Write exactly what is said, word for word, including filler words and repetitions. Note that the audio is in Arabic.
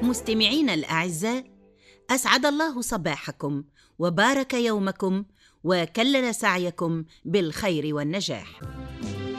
مستمعينا الأعزاء، أسعد الله صباحكم وبارك يومكم وكلل سعيكم بالخير والنجاح.